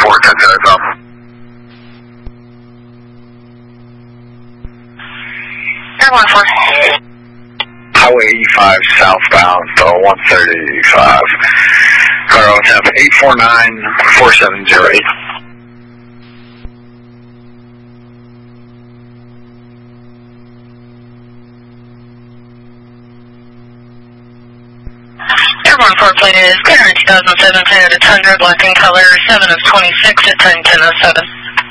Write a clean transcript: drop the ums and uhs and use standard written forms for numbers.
10-4, up. Airborne 4. Highway 85 southbound, 135. Car OTF 849-4708. Airborne 4 plane is clear in 2007 Toyota Tundra, black in color, 7 of 26 at 10-10-07.